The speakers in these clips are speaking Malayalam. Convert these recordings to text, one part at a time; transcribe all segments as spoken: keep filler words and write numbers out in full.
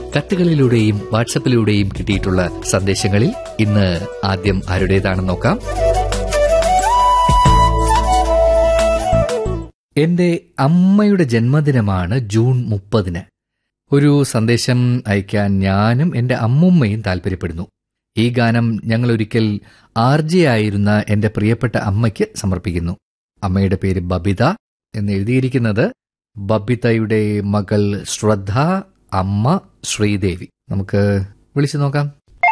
കത്തുകളിലൂടെയും വാട്സപ്പിലൂടെയും കിട്ടിയിട്ടുള്ള സന്ദേശങ്ങളിൽ ഇന്ന് ആദ്യം ആരുടേതാണെന്ന് നോക്കാം. എന്റെ അമ്മയുടെ ജന്മദിനമാണ് ജൂൺ മുപ്പതിന്. ഒരു സന്ദേശം അയക്കാൻ ഞാനും എന്റെ അമ്മുമ്മയും താൽപര്യപ്പെടുന്നു. ഈ ഗാനം ഞങ്ങൾ ഒരിക്കൽ ആർ ജെ ആയിരുന്ന എന്റെ പ്രിയപ്പെട്ട അമ്മയ്ക്ക് സമർപ്പിക്കുന്നു. അമ്മയുടെ പേര് ബബിത എന്ന് എഴുതിയിരിക്കുന്നത് ബബിതയുടെ മകൾ ശ്രദ്ധ, അമ്മ ശ്രീദേവി. നമുക്ക് വിളിച്ചു നോക്കാം.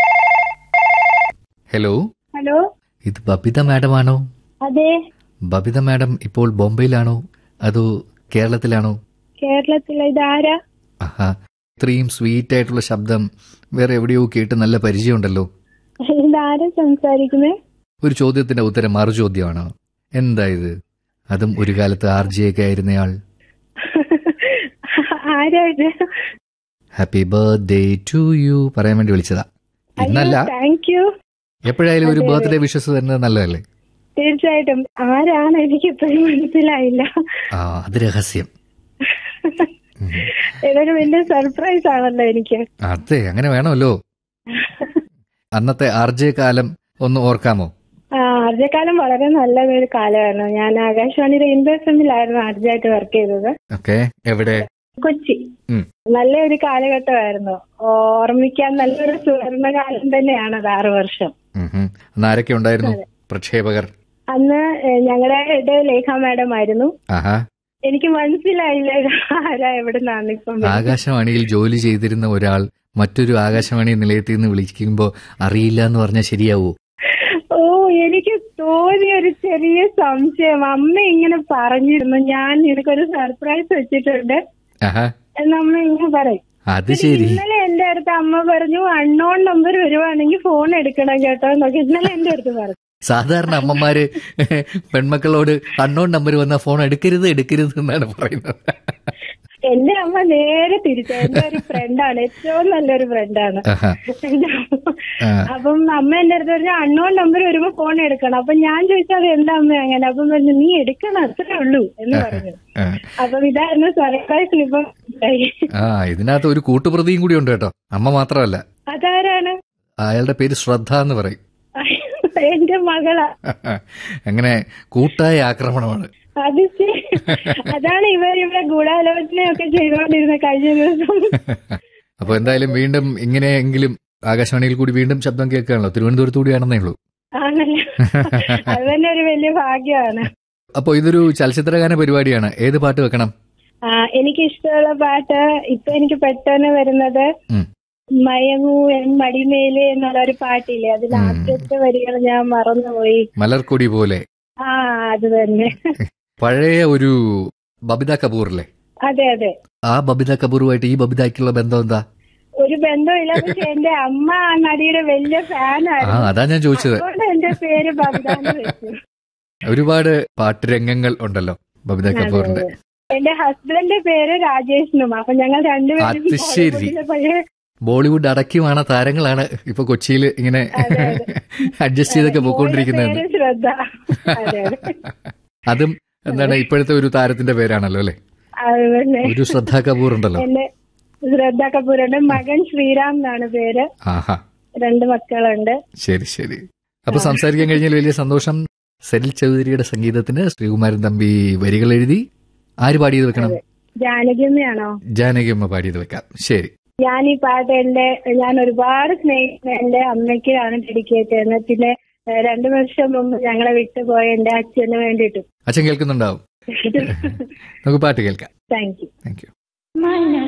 ഹലോ ഹലോ, ഇത് ബബിത മാഡം ആണോ? അതെ. ബബിത മാഡം ഇപ്പോൾ ബോംബെയിലാണോ അതോ കേരളത്തിലാണോ? കേരളത്തിലെ. ഇതാരാ? ആഹാ, ഇത്രയും സ്വീറ്റ് ആയിട്ടുള്ള ശബ്ദം വേറെ എവിടെയോ കേട്ട് നല്ല പരിചയമുണ്ടല്ലോ. ഇതാരാ സംസാരിക്കുന്നേ? ഒരു ചോദ്യത്തിന്റെ ഉത്തരം മറു ചോദ്യമാണോ? എന്താ ഇത്? അതും ഒരു കാലത്ത് ആർ ജെ ഒക്കെ ആയിരുന്നയാൾ. ആരാ? ഹാപ്പി ബർത്ത്ഡേ ടു യു പറയാൻ വേണ്ടി വിളിച്ചതാ. ഇന്നല്ല, താങ്ക് യു. എപ്പോഴായാലും ഒരു ബർത്ത്ഡേ വിഷസ് തരുന്നത് നല്ലതല്ലേ? തീർച്ചയായിട്ടും. ആരാണ് എനിക്ക് ഇപ്പോഴും മനസ്സിലായില്ല. ആ, അത് രഹസ്യം. ഇതൊരു വലിയ സർപ്രൈസ് ആണല്ലോ എനിക്ക്. അതെ, അങ്ങനെ വേണമല്ലോ. അന്നത്തെ ആർ ജെ കാലം ഒന്ന് ഓർക്കാമോ? ആ, ആർജക്കാലം വളരെ നല്ലൊരു കാലമായിരുന്നു. ഞാൻ ആകാശവാണി റെയിൻബോ എഫ്എമ്മിലായിരുന്നു ആർജയായിട്ട് വർക്ക് ചെയ്തത്. ഓക്കെ, എവിടെ? കൊച്ചി. നല്ലൊരു കാലഘട്ടമായിരുന്നു. ഓർമ്മിക്കാൻ നല്ലൊരു സുവർണ കാലം തന്നെയാണ് അത്. ആറു വർഷം. അന്ന് ആരൊക്കെ ഉണ്ടായിരുന്നു പ്രക്ഷേപകർ? അന്ന് ഞങ്ങളുടെ ലേഖ മാഡം ആയിരുന്നു. ആഹാ, എനിക്ക് മനസ്സിലായില്ല ആരാ എവിടുന്നാണ് ഇപ്പം. ആകാശവാണിയിൽ ജോലി ചെയ്തിരുന്ന ഒരാൾ മറ്റൊരു ആകാശവാണി നിലയത്തിൽ നിന്ന് വിളിക്കുമ്പോ അറിയില്ല എന്ന് പറഞ്ഞാൽ ശരിയാവോ? ഓ, എനിക്ക് തോന്നിയ ഒരു ചെറിയ സംശയം. അമ്മ ഇങ്ങനെ പറഞ്ഞിരുന്നു, ഞാൻ നിനക്കൊരു സർപ്രൈസ് വെച്ചിട്ടുണ്ട് എന്ന് അമ്മ ഇങ്ങനെ പറയും. അത് ശരി. ഇന്നലെ എന്റെ അടുത്ത് അമ്മ പറഞ്ഞു, അൺനോൺ നമ്പർ വരുവാണെങ്കിൽ ഫോൺ എടുക്കണം കേട്ടോ എന്നൊക്കെ ഇന്നലെ എന്റെ അടുത്ത് പറഞ്ഞു. സാധാരണ അമ്മമാര് പെൺമക്കളോട് അൺനോൺ നമ്പർ വന്ന ഫോൺ എടുക്കരുത് എടുക്കരുത് എന്നാണ് പറയുന്നത്. എന്റെ അമ്മ നേരെ തിരിച്ച. എന്റെ ഒരു ഫ്രണ്ടാണ്, ഏറ്റവും നല്ലൊരു ഫ്രണ്ടാണ് എന്റെ അമ്മ. അപ്പം അമ്മ എന്റെ അടുത്ത് പറഞ്ഞു, അൺനോൺ നമ്പർ വരുമ്പോ ഫോൺ എടുക്കണം. അപ്പൊ ഞാൻ ചോദിച്ചാൽ എന്താ അമ്മ അങ്ങനെ? അപ്പം പറഞ്ഞു, നീ എടുക്കണം, അത്രേ ഉള്ളൂ എന്ന് പറഞ്ഞു. അപ്പം ഇതായിരുന്നു സർപ്രൈസ്. ഇപ്പം ആ, ഇതിനകത്ത് ഒരു കൂട്ടുപ്രതിയും കൂടി ഉണ്ട് കേട്ടോ. അമ്മ മാത്രമല്ല. അതാരാണ്? അയാളുടെ പേര് ശ്രദ്ധ എന്ന് പറയും. എന്റെ മകളാ. അങ്ങനെ കൂട്ടായ ആക്രമണമാണ്. അത് അതാണ് ഇവർ ഇവിടെ ഗൂഢാലോചനയൊക്കെ ചെയ്തുകൊണ്ടിരുന്ന കഴിഞ്ഞ ദിവസം. അപ്പൊ എന്തായാലും വീണ്ടും ഇങ്ങനെയെങ്കിലും ആകാശവാണിയിൽ കൂടി വീണ്ടും ശബ്ദം കേൾക്കുകയാണല്ലോ. തിരുവനന്തപുരത്ത് കൂടിയാണെന്നേ ഉള്ളൂ. ആണല്ലോ, അത് തന്നെ ഒരു വലിയ ഭാഗ്യമാണ്. അപ്പൊ ഇതൊരു ചലച്ചിത്രഗാന പരിപാടിയാണ്. ഏത് പാട്ട് വെക്കണം? ആ, എനിക്ക് ഇഷ്ടമുള്ള പാട്ട് ഇപ്പൊ എനിക്ക് പെട്ടെന്ന് വരുന്നത് മയങ്ങൂ എൻ മടിമേലെ എന്നുള്ള ഒരു പാട്ടില്ലേ, അതിൽ ആദ്യത്തെ വരികൾ ഞാൻ മറന്നുപോയി. മലർക്കൊടി പോലെ. ആ, അത് തന്നെ. പഴയ ഒരു ബബിത കപൂറില്ലേ? അതെ അതെ. ആ ബബിത കപൂറുമായിട്ട് ഈ ബബിതയ്ക്കുള്ള ബന്ധം എന്താ? ഒരു ബന്ധമില്ല. പക്ഷെ എന്റെ അമ്മ ആ നടിയുടെ വലിയ ഫാനായിരുന്നു. അതാ ഞാൻ ചോദിച്ചത്. എന്റെ പേര് ബബിതാന്ന് വെച്ചു. ഒരുപാട് പാട്ടുരംഗങ്ങൾ ഉണ്ടല്ലോ ബബിത കപൂറിന്റെ. എന്റെ ഹസ്ബൻഡിന്റെ പേര് രാജേഷിനും. അപ്പൊ ഞങ്ങൾ രണ്ടുപേരും ബോളിവുഡ് അടക്കിയുമാണ് താരങ്ങളാണ് ഇപ്പൊ കൊച്ചിയിൽ ഇങ്ങനെ അഡ്ജസ്റ്റ് ചെയ്തൊക്കെ പോയിക്കൊണ്ടിരിക്കുന്നത്. അതും എന്താണ് ഇപ്പോഴത്തെ ഒരു താരത്തിന്റെ പേരാണല്ലോ അല്ലെ? ഒരു ശ്രദ്ധ കപൂർ ഉണ്ടല്ലോ. ശ്രദ്ധ കപൂറിന്റെ മകൻ ശ്രീറാം എന്നാണ് പേര്. ആഹാ, രണ്ട് മക്കളുണ്ട്. ശരി ശരി. അപ്പൊ സംസാരിക്കാൻ കഴിഞ്ഞാൽ വലിയ സന്തോഷം. സലിൽ ചൗധരിയുടെ സംഗീതത്തിന് ശ്രീകുമാരൻ തമ്പി വരികൾ എഴുതി. ആര് പാടിയത് വെക്കണം? ജാനകിയമ്മയാണോ? ജാനകിയമ്മ പാടിയത് വെക്കാം. ശരി. ഞാൻ ഈ പാട്ട് എന്റെ ഞാൻ ഒരുപാട് സ്നേഹിക്കുന്ന എന്റെ അമ്മയ്ക്കാണ് ഡെഡിക്കേറ്റ് ചെയ്യുന്നത്. പിന്നെ രണ്ടു വർഷം മുമ്പ് ഞങ്ങളെ വിട്ടുപോയ എന്റെ അച്ഛന് വേണ്ടിയിട്ടും. അച്ഛൻ കേൾക്കുന്നുണ്ടാവും. നമുക്ക് പാട്ട് കേൾക്കാം. Thank you. Thank you.